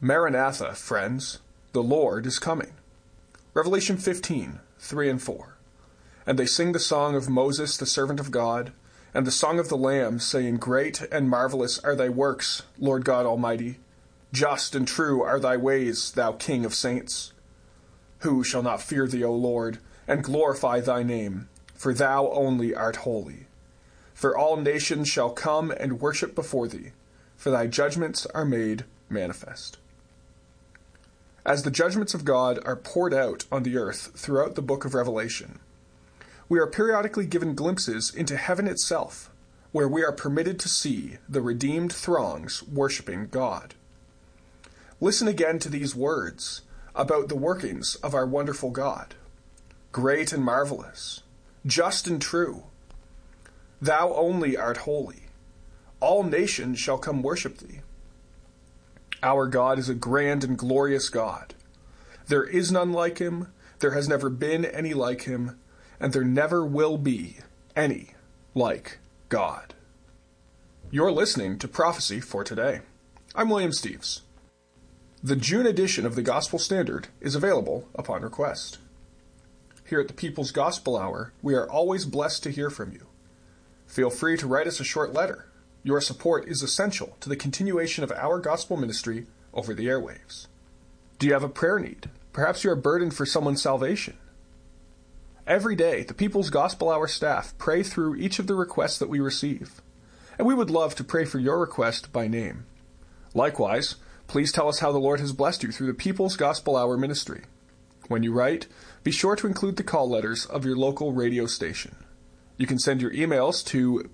Maranatha, friends, the Lord is coming. Revelation 15, 3 and 4. And they sing the song of Moses, the servant of God, and the song of the Lamb, saying, Great and marvelous are thy works, Lord God Almighty. Just and true are thy ways, thou King of saints. Who shall not fear thee, O Lord, and glorify thy name? For thou only art holy. For all nations shall come and worship before thee, for thy judgments are made manifest. As the judgments of God are poured out on the earth throughout the book of Revelation, we are periodically given glimpses into heaven itself, where we are permitted to see the redeemed throngs worshiping God. Listen again to these words about the workings of our wonderful God. Great and marvelous, just and true. Thou only art holy. All nations shall come worship thee. Our God is a grand and glorious God. There is none like him, there has never been any like him, and there never will be any like God. You're listening to Prophecy for Today. I'm William Steves. The June edition of the Gospel Standard is available upon request. Here at the People's Gospel Hour, we are always blessed to hear from you. Feel free to write us a short letter. Your support is essential to the continuation of our gospel ministry over the airwaves. Do you have a prayer need? Perhaps you are burdened for someone's salvation. Every day, the People's Gospel Hour staff pray through each of the requests that we receive, and we would love to pray for your request by name. Likewise, please tell us how the Lord has blessed you through the People's Gospel Hour ministry. When you write, be sure to include the call letters of your local radio station. You can send your emails to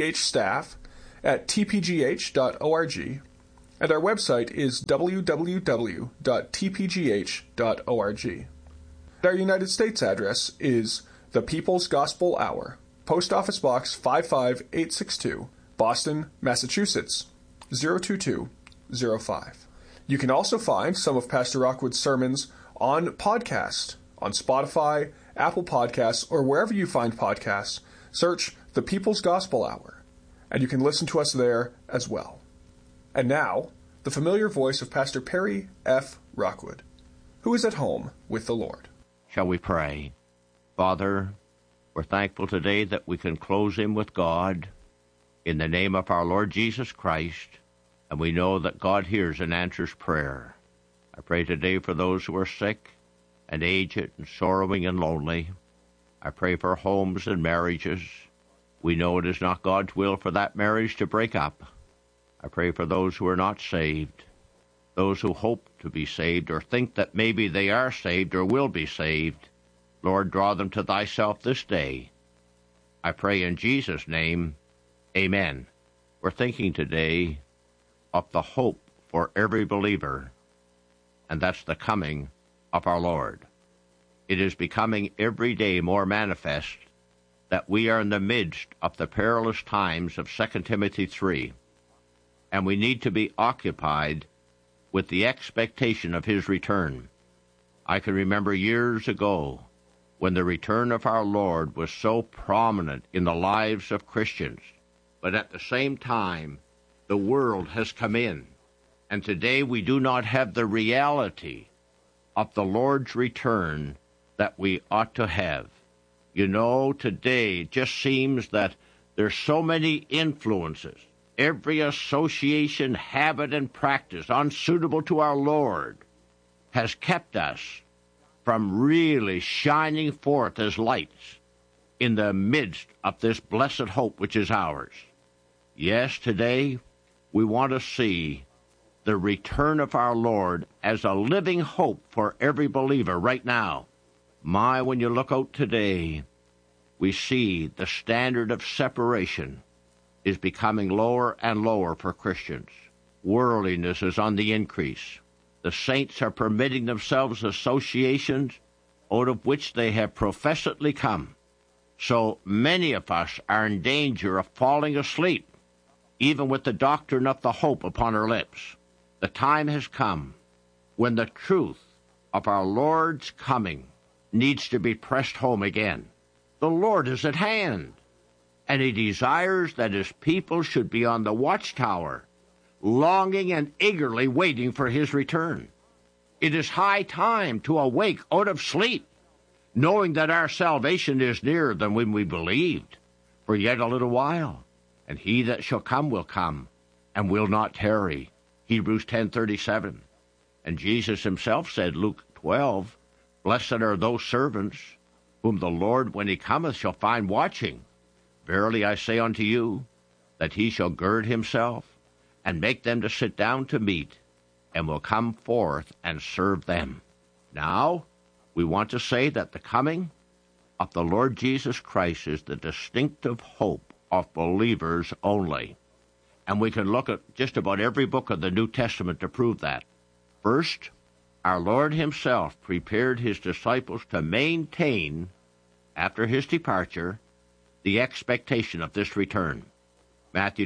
pghstaff@tpgh.org, and our website is www.tpgh.org. Our United States address is The People's Gospel Hour, Post Office Box 55862, Boston, Massachusetts, 02205. You can also find some of Pastor Rockwood's sermons on podcast, on Spotify, Apple Podcasts, or wherever you find podcasts. Search The People's Gospel Hour, and you can listen to us there as well. And now, the familiar voice of Pastor Perry F. Rockwood, who is at home with the Lord. Shall we pray? Father, we're thankful today that we can close in with God in the name of our Lord Jesus Christ, and we know that God hears and answers prayer. I pray today for those who are sick and aged and sorrowing and lonely. I pray for homes and marriages. We know it is not God's will for that marriage to break up. I pray for those who are not saved, those who hope to be saved or think that maybe they are saved or will be saved. Lord, draw them to thyself this day. I pray in Jesus' name, amen. We're thinking today of the hope for every believer, and that's the coming of our Lord. It is becoming every day more manifest that we are in the midst of the perilous times of 2 Timothy 3, and we need to be occupied with the expectation of his return. I can remember years ago when the return of our Lord was so prominent in the lives of Christians, but at the same time, the world has come in, and today we do not have the reality of the Lord's return that we ought to have. You know, today it just seems that there's so many influences, every association, habit, and practice unsuitable to our Lord has kept us from really shining forth as lights in the midst of this blessed hope which is ours. Yes, today we want to see the return of our Lord as a living hope for every believer right now. My, when you look out today, we see the standard of separation is becoming lower and lower for Christians. Worldliness is on the increase. The saints are permitting themselves associations out of which they have professedly come. So many of us are in danger of falling asleep, even with the doctrine of the hope upon our lips. The time has come when the truth of our Lord's coming needs to be pressed home again. The Lord is at hand, and he desires that his people should be on the watchtower, longing and eagerly waiting for his return. It is high time to awake out of sleep, knowing that our salvation is nearer than when we believed. For yet a little while, and he that shall come will come, and will not tarry. Hebrews 10:37. And Jesus himself said, Luke 12, Blessed are those servants whom the Lord, when he cometh, shall find watching. Verily I say unto you, that he shall gird himself, and make them to sit down to meat, and will come forth and serve them. Now, we want to say that the coming of the Lord Jesus Christ is the distinctive hope of believers only. And we can look at just about every book of the New Testament to prove that. First, our Lord himself prepared his disciples to maintain, after his departure, the expectation of this return. Matthew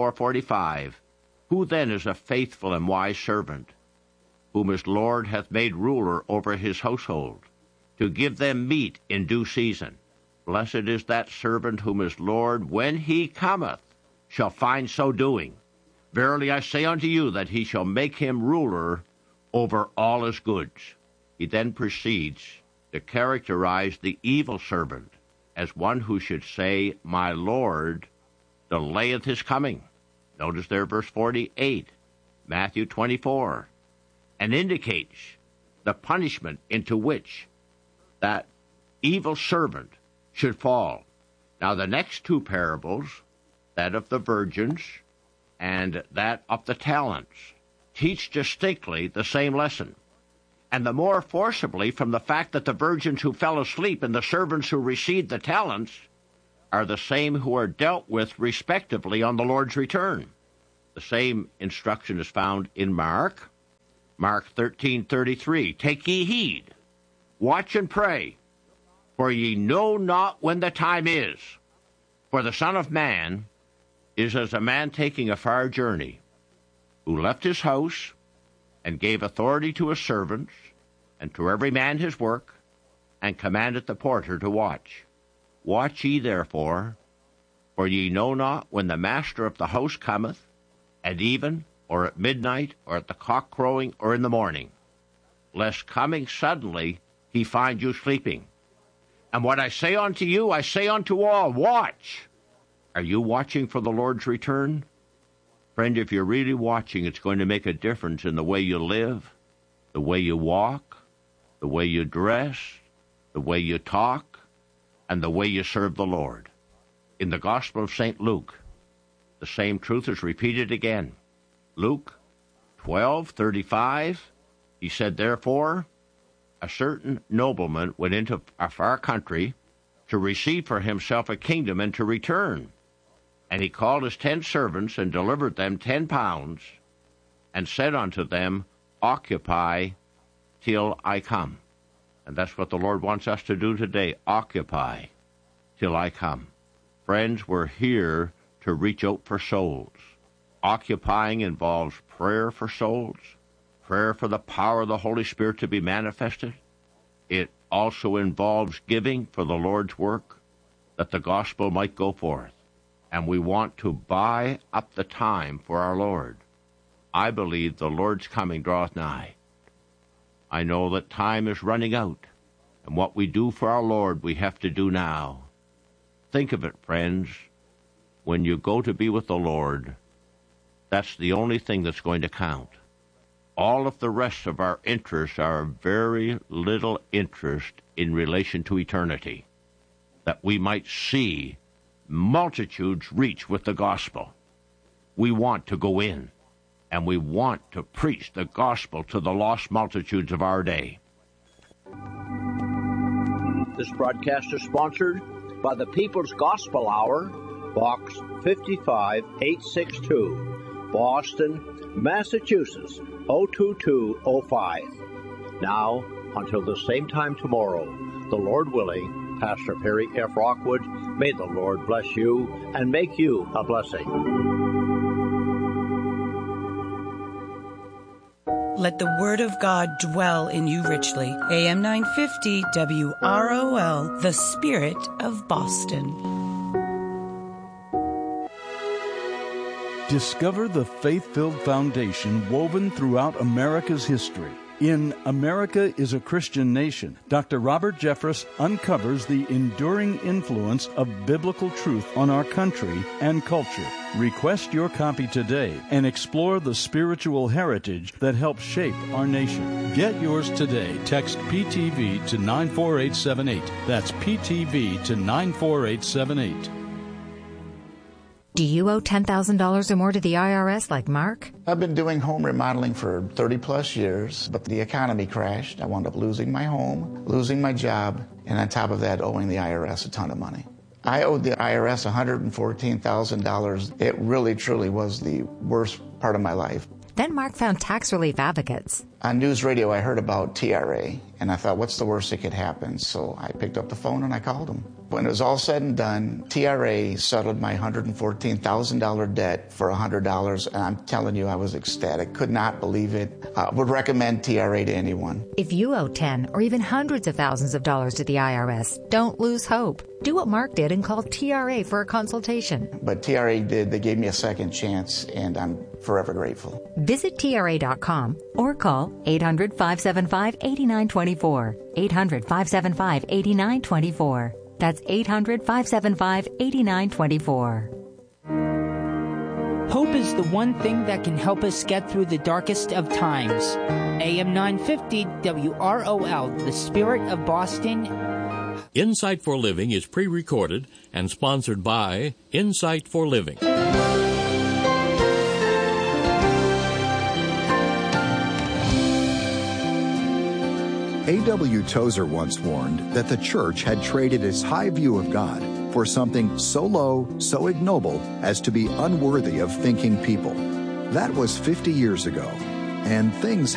24:45, Who then is a faithful and wise servant, whom his Lord hath made ruler over his household, to give them meat in due season? Blessed is that servant whom his Lord, when he cometh, shall find so doing. Verily I say unto you, that he shall make him ruler over all his goods. He then proceeds to characterize the evil servant as one who should say, My Lord delayeth his coming. Notice there verse 48, Matthew 24, and indicates the punishment into which that evil servant should fall. Now the next two parables, that of the virgins and that of the talents, teach distinctly the same lesson, and the more forcibly from the fact that the virgins who fell asleep and the servants who received the talents are the same who are dealt with respectively on the Lord's return. The same instruction is found in Mark 13:33. Take ye heed, watch and pray, for ye know not when the time is. For the Son of Man is as a man taking a far journey, who left his house, and gave authority to his servants, and to every man his work, and commanded the porter to watch. Watch ye therefore, for ye know not when the master of the house cometh, at even, or at midnight, or at the cock crowing, or in the morning, lest coming suddenly he find you sleeping. And what I say unto you, I say unto all, watch. Are you watching for the Lord's return? Friend, if you're really watching, it's going to make a difference in the way you live, the way you walk, the way you dress, the way you talk, and the way you serve the Lord. In the Gospel of St. Luke, the same truth is repeated again. Luke 12:35, he said, Therefore, a certain nobleman went into a far country to receive for himself a kingdom and to return. And he called his 10 servants and delivered them 10 pounds and said unto them, Occupy till I come. And that's what the Lord wants us to do today. Occupy till I come. Friends, we're here to reach out for souls. Occupying involves prayer for souls, prayer for the power of the Holy Spirit to be manifested. It also involves giving for the Lord's work, that the gospel might go forth. And we want to buy up the time for our Lord. I believe the Lord's coming draweth nigh. I know that time is running out, and what we do for our Lord we have to do now. Think of it, friends. When you go to be with the Lord, that's the only thing that's going to count. All of the rest of our interests are very little interest in relation to eternity, that we might see multitudes reach with the gospel. We want to go in, and we want to preach the gospel to the lost multitudes of our day. This broadcast is sponsored by the People's Gospel Hour, Box 55862, Boston, Massachusetts, 02205. Now, until the same time tomorrow, the Lord willing, Pastor Perry F. Rockwood, may the Lord bless you and make you a blessing. Let the Word of God dwell in you richly. AM 950 WROL, the Spirit of Boston. Discover the faith-filled foundation woven throughout America's history. In America is a Christian Nation, Dr. Robert Jeffress uncovers the enduring influence of biblical truth on our country and culture. Request your copy today and explore the spiritual heritage that helps shape our nation. Get yours today. Text PTV to 94878. That's PTV to 94878. Do you owe $10,000 or more to the IRS like Mark? I've been doing home remodeling for 30 plus years, but the economy crashed. I wound up losing my home, losing my job, and on top of that, owing the IRS a ton of money. I owed the IRS $114,000. It really, truly was the worst part of my life. Then Mark found tax relief advocates. On news radio, I heard about TRA, and I thought, what's the worst that could happen? So I picked up the phone and I called them. When it was all said and done, TRA settled my $114,000 debt for $100, and I'm telling you, I was ecstatic. Could not believe it. Would recommend TRA to anyone. If you owe 10 or even hundreds of thousands of dollars to the IRS, don't lose hope. Do what Mark did and call TRA for a consultation. But TRA did. They gave me a second chance, and I'm forever grateful. Visit TRA.com or call 800-575-8924. 800-575-8924. That's 800-575-8924. Hope is the one thing that can help us get through the darkest of times. AM 950 WROL, the Spirit of Boston. Insight for Living is pre-recorded and sponsored by Insight for Living. A.W. Tozer once warned that the church had traded its high view of God for something so low, so ignoble, as to be unworthy of thinking people. That was 50 years ago, and things